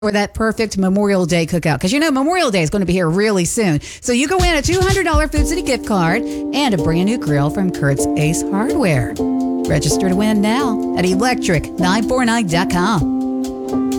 or that perfect Memorial Day cookout. Because Memorial Day is going to be here really soon. So you go win a $200 Food City gift card and a brand new grill from Kurt's Ace Hardware. Register to win now at electric949.com.